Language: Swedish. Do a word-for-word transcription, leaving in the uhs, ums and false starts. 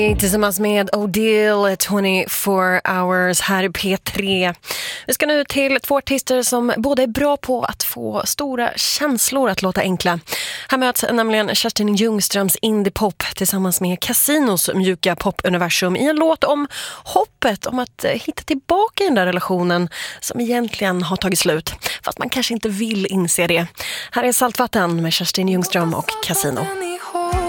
Tillsammans med Odile, tjugofyra hours här i P tre. Vi ska nu till två artister som både är bra på att få stora känslor att låta enkla. Här möts nämligen Kerstin Ljungströms indie-pop tillsammans med Casinos mjuka pop-universum i en låt om hoppet om att hitta tillbaka i den där relationen som egentligen har tagit slut. Fast man kanske inte vill inse det. Här är Saltvatten med Kerstin Ljungström och Casino.